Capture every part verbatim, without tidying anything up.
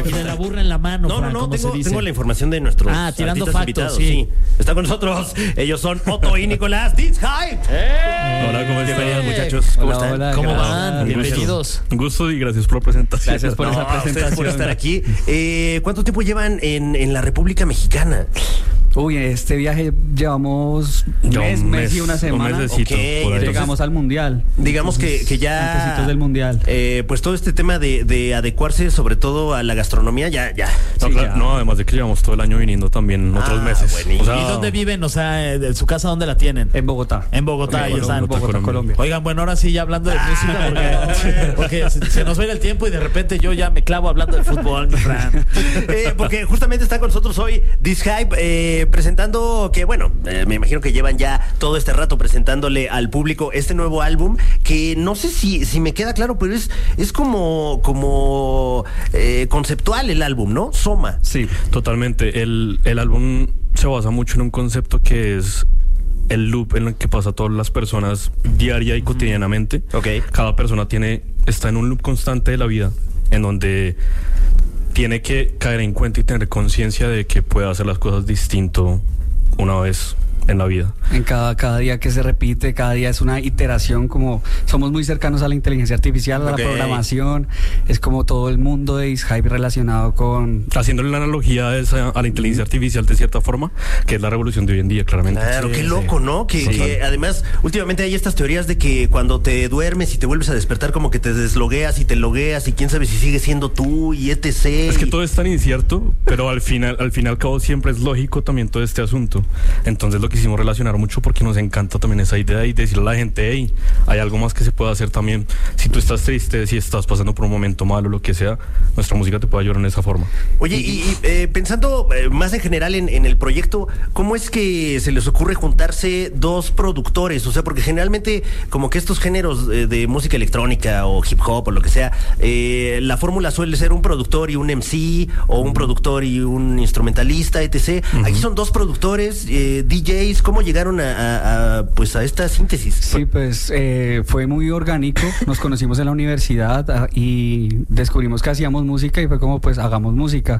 y de la burra en la mano. No, Fran, no, no, como tengo, se dice. tengo la información de nuestros Ah, tirando artistas factos, invitados. sí. Está con nosotros. Ellos son Otto y Nicolás This Hype. ¡Eh! Hola, ¿cómo están? Bienvenidos, muchachos. ¿Cómo Hola, están? hola, ¿Cómo gracias. van? Bienvenidos. Un gusto y gracias por la presentación. Gracias por No, esa a ustedes presentación. por estar aquí. Eh, ¿Cuánto tiempo llevan en, en la República Mexicana? Uy, este viaje llevamos un Ya mes, un mes y una semana. Un mesecito. Ok, por ahí. entonces- Llegamos al mundial. Digamos que, Entonces, que ya... antecitos del mundial. Eh, pues todo este tema de, de adecuarse sobre todo a la gastronomía, ya, ya. No, Sí, claro, ya. no, además de que llevamos todo el año viniendo también otros Ah, meses. buenísimo. O sea, ¿Y dónde viven? O sea, de su casa, ¿dónde la tienen? En Bogotá. En Bogotá, En ahí están. Bogotá, Colombia. Colombia. Oigan, bueno, ahora sí, ya hablando de música, porque, porque se, se nos va a ir el tiempo y de repente yo ya me clavo hablando de fútbol, mi Fran. Eh, porque justamente está con nosotros hoy This Hype eh, presentando que, bueno, eh, me imagino que llevan ya todo este rato presentándole al público este nuevo álbum que no sé si, si me queda claro, pero es, es como, como eh, conceptual el álbum, ¿no? Soma. Sí, totalmente. El, el álbum se basa mucho en un concepto que es el loop en el que pasa todas las personas diaria y cotidianamente. Ok. Cada persona tiene, está en un loop constante de la vida, en donde tiene que caer en cuenta y tener conciencia de que puede hacer las cosas distinto una vez en la vida. En cada, cada día que se repite, cada día es una iteración, como somos muy cercanos a la inteligencia artificial, a Ok. la programación, es como todo el mundo de This Hype relacionado con... Haciéndole la analogía a, esa, a la inteligencia artificial de cierta forma, que es la revolución de hoy en día, claramente. Claro, Sí, qué sí. loco, ¿no? Que, Sí. que además, últimamente hay estas teorías de que cuando te duermes y te vuelves a despertar, como que te deslogueas y te logueas y quién sabe si sigues siendo tú y etcétera. Es que y- todo es tan incierto, pero al final, al fin y al cabo siempre es lógico también todo este asunto. Entonces lo quisimos relacionar mucho porque nos encanta también esa idea y decirle a la gente, hey, hay algo más que se puede hacer también. Si tú estás triste, si estás pasando por un momento malo, lo que sea, nuestra música te puede ayudar en esa forma. Oye, y, y, eh, pensando eh, más en general en, en el proyecto, ¿cómo es que se les ocurre juntarse dos productores? O sea, porque generalmente como que estos géneros eh, de música electrónica o hip hop o lo que sea, eh, la fórmula suele ser un productor y un M C o un productor y un instrumentalista, etcétera. Uh-huh. Aquí son dos productores, eh, D Js. ¿Cómo llegaron a, a, a, pues a esta síntesis? Sí, pues eh, fue muy orgánico. Nos conocimos en la universidad a, y descubrimos que hacíamos música y fue como, pues hagamos música.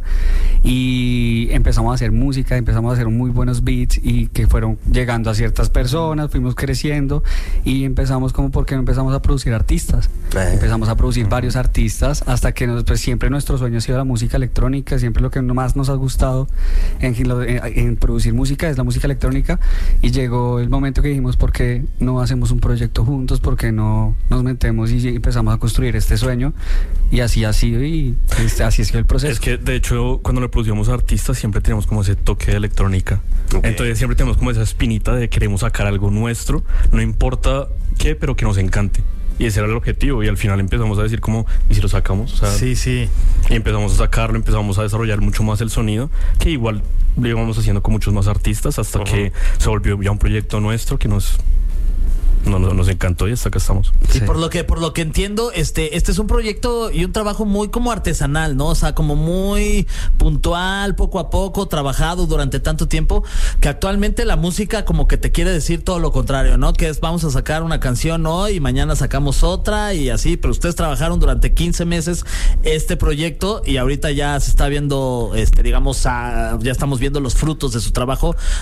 Y empezamos a hacer música, empezamos a hacer muy buenos beats y que fueron llegando a ciertas personas, fuimos creciendo y empezamos como, ¿por qué no empezamos a producir artistas? Eh. Empezamos a producir varios artistas hasta que nos, pues, siempre nuestro sueño ha sido la música electrónica, siempre lo que más nos ha gustado en, en, en producir música es la música electrónica. Y llegó el momento que dijimos, ¿por qué no hacemos un proyecto juntos? ¿Por qué no nos metemos y empezamos a construir este sueño? Y así ha sido y este, así es que el proceso. Es que de hecho cuando le producíamos a artistas siempre teníamos como ese toque de electrónica. Okay. Entonces siempre tenemos como esa espinita de queremos sacar algo nuestro, no importa qué, pero que nos encante. Y ese era el objetivo y al final empezamos a decir como, ¿y si lo sacamos? O sea, Sí, sí. y empezamos a sacarlo, empezamos a desarrollar mucho más el sonido, que igual lo íbamos haciendo con muchos más artistas hasta uh-huh. que se volvió ya un proyecto nuestro que nos... No, no, nos encantó y hasta acá estamos. Y Sí. por lo que por lo que entiendo, este este es un proyecto y un trabajo muy como artesanal, ¿no? O sea, como muy puntual, poco a poco, trabajado durante tanto tiempo, que actualmente la música como que te quiere decir todo lo contrario, ¿no? Que es vamos a sacar una canción hoy y mañana sacamos otra y así, pero ustedes trabajaron durante quince meses este proyecto y ahorita ya se está viendo, este digamos, a, ya estamos viendo los frutos de su trabajo